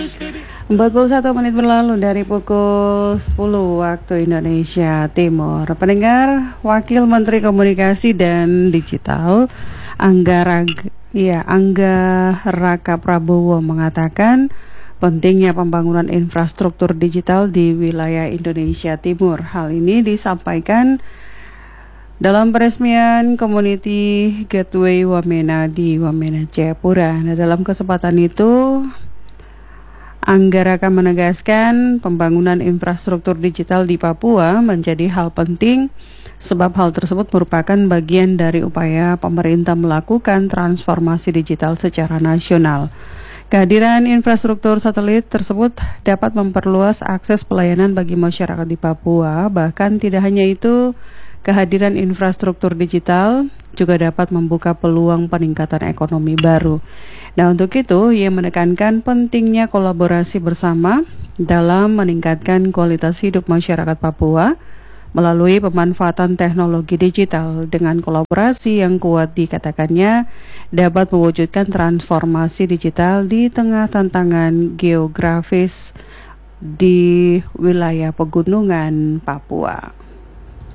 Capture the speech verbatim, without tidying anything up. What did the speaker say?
empat puluh satu menit berlalu dari pukul sepuluh waktu Indonesia Timur. Pendengar, Wakil Menteri Komunikasi dan Digital Angga Rag- ya, Angga Raka Prabowo mengatakan pentingnya pembangunan infrastruktur digital di wilayah Indonesia Timur. Hal ini disampaikan dalam peresmian Community Gateway Wamena di Wamena, Jayapura. Nah, dalam kesempatan itu Angga Raka menegaskan pembangunan infrastruktur digital di Papua menjadi hal penting sebab hal tersebut merupakan bagian dari upaya pemerintah melakukan transformasi digital secara nasional. Kehadiran infrastruktur satelit tersebut dapat memperluas akses pelayanan bagi masyarakat di Papua. Bahkan tidak hanya itu, kehadiran infrastruktur digital juga dapat membuka peluang peningkatan ekonomi baru. Nah, untuk itu, ia menekankan pentingnya kolaborasi bersama dalam meningkatkan kualitas hidup masyarakat Papua melalui pemanfaatan teknologi digital. Dengan kolaborasi yang kuat, dikatakannya dapat mewujudkan transformasi digital di tengah tantangan geografis di wilayah pegunungan Papua.